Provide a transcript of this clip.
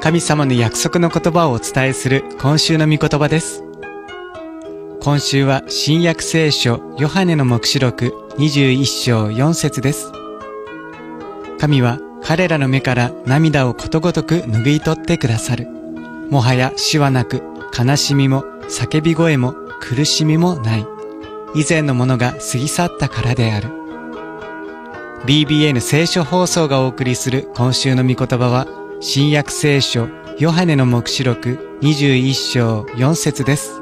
神様の約束の言葉をお伝えする今週の御言葉です。今週は新約聖書ヨハネの黙示録21章4節です。神は彼らの目から涙をことごとく拭い取ってくださる。もはや死はなく、悲しみも叫び声も苦しみもない。以前のものが過ぎ去ったからである。BBN 聖書放送がお送りする今週の御言葉は、新約聖書ヨハネの黙示録21章4節です。